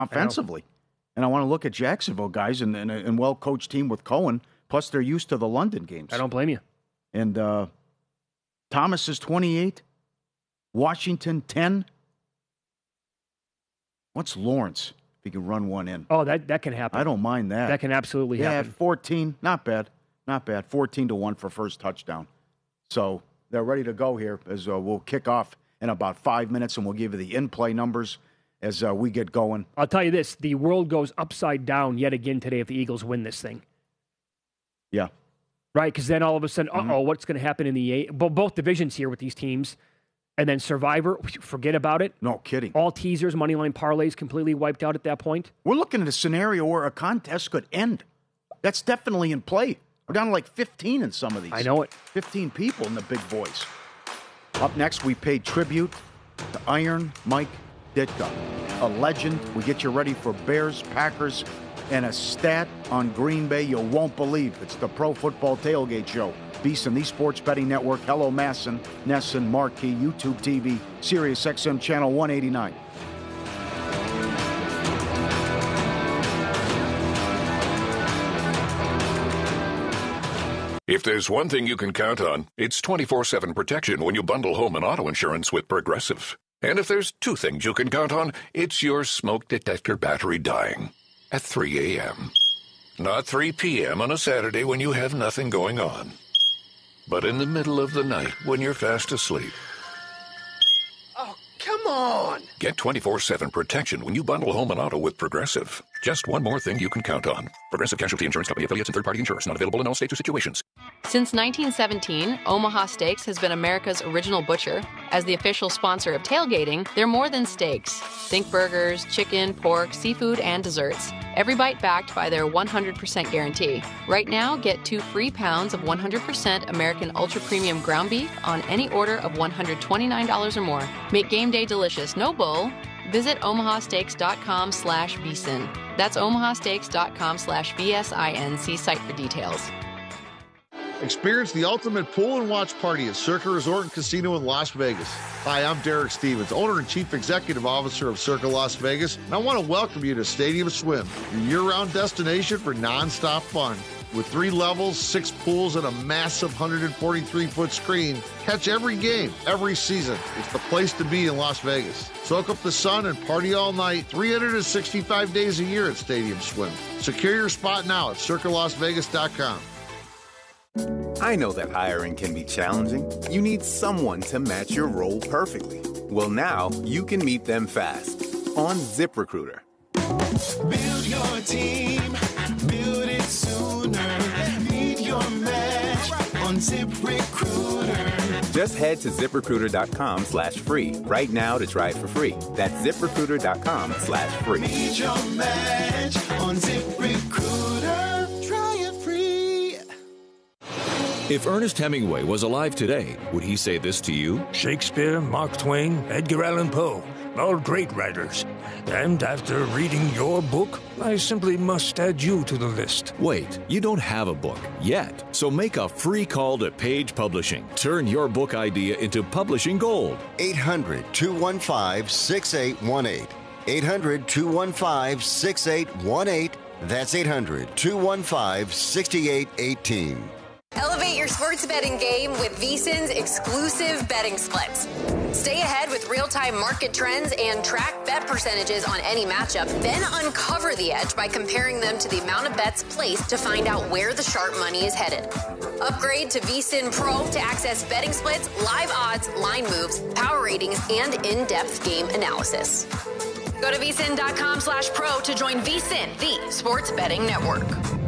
offensively. And I want to look at Jacksonville guys and a well-coached team with Cohen, plus they're used to the London games. I don't blame you. And Thomas is 28. Washington, 10. What's Lawrence, if he can run one in? Oh, that can happen. I don't mind that. That can absolutely happen. Yeah, 14. Not bad. 14-1 for first touchdown. So they're ready to go here as we'll kick off in about 5 minutes, and we'll give you the in-play numbers as we get going. I'll tell you this. The world goes upside down yet again today if the Eagles win this thing. Yeah. Right? Because then all of a sudden, what's going to happen in both divisions here with these teams? And then Survivor, forget about it. No kidding. All teasers, moneyline parlays completely wiped out at that point. We're looking at a scenario where a contest could end. That's definitely in play. We're down to like 15 in some of these. I know it. 15 people in the big boys. Up next, we pay tribute to Iron Mike Ditka, a legend. We get you ready for Bears, Packers, and a stat on Green Bay you won't believe. It's the Pro Football Tailgate Show. VSiN, the Sports Betting Network, Hello Masson, Nesson, Marquee, YouTube TV, Sirius XM Channel 189. If there's one thing you can count on, it's 24/7 protection when you bundle home and auto insurance with Progressive. And if there's two things you can count on, it's your smoke detector battery dying at 3 a.m. Not 3 p.m. on a Saturday when you have nothing going on, but in the middle of the night when you're fast asleep. Oh, come on! Get 24/7 protection when you bundle home and auto with Progressive. Just one more thing you can count on. Progressive Casualty Insurance Company, affiliates, and third-party insurers. Not available in all states or situations. Since 1917, Omaha Steaks has been America's original butcher. As the official sponsor of tailgating, they're more than steaks. Think burgers, chicken, pork, seafood, and desserts. Every bite backed by their 100% guarantee. Right now, get 2 free pounds of 100% American Ultra Premium ground beef on any order of $129 or more. Make game day delicious, no bull. Visit omahasteaks.com/VSiN. That's omahasteaks.com/VSIN. Site for details. Experience the ultimate pool and watch party at Circa Resort and Casino in Las Vegas. Hi, I'm Derek Stevens, owner and chief executive officer of Circa Las Vegas, and I want to welcome you to Stadium Swim, your year-round destination for non-stop fun. With 3 levels, 6 pools, and a massive 143-foot screen, catch every game, every season. It's the place to be in Las Vegas. Soak up the sun and party all night, 365 days a year at Stadium Swim. Secure your spot now at CircaLasVegas.com. I know that hiring can be challenging. You need someone to match your role perfectly. Well, now you can meet them fast on ZipRecruiter. Build your team, build it sooner. Meet your match on ZipRecruiter. Just head to ZipRecruiter.com/free right now to try it for free. That's ZipRecruiter.com/free. Meet your match on ZipRecruiter. Try it free. If Ernest Hemingway was alive today, would he say this to you? Shakespeare, Mark Twain, Edgar Allan Poe, all great writers. And after reading your book, I simply must add you to the list. Wait, you don't have a book yet, so make a free call to Page Publishing. Turn your book idea into publishing gold. 800-215-6818. 800-215-6818. That's 800-215-6818. Elevate your sports betting game with VSiN's exclusive betting splits. Stay ahead with real-time market trends and track bet percentages on any matchup. Then uncover the edge by comparing them to the amount of bets placed to find out where the sharp money is headed. Upgrade to VSiN Pro to access betting splits, live odds, line moves, power ratings, and in-depth game analysis. Go to VSiN.com/pro to join VSiN, the sports betting network.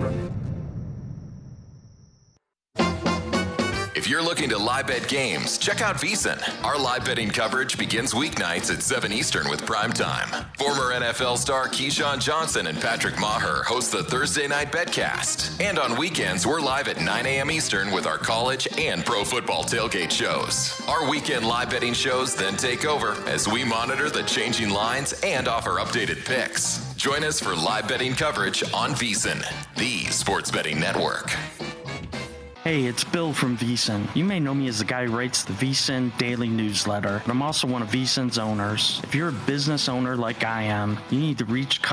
If you're looking to live bet games, check out VSiN. Our live betting coverage begins weeknights at 7 Eastern with Prime Time. Former NFL star Keyshawn Johnson and Patrick Maher host the Thursday Night Betcast. And on weekends, we're live at 9 a.m. Eastern with our college and pro football tailgate shows. Our weekend live betting shows then take over as we monitor the changing lines and offer updated picks. Join us for live betting coverage on VSiN, the sports betting network. Hey, it's Bill from VSiN. You may know me as the guy who writes the VSiN Daily Newsletter, but I'm also one of VSiN's owners. If you're a business owner like I am, you need to reach